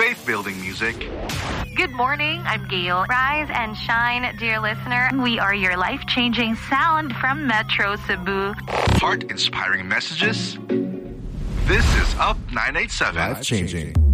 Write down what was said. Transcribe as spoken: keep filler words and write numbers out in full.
faith-building music. Good morning, I'm Gail. Rise and shine, dear listener. We are your life-changing sound from Metro Cebu. Heart-inspiring messages. This is Up nine eighty-seven. Life-changing.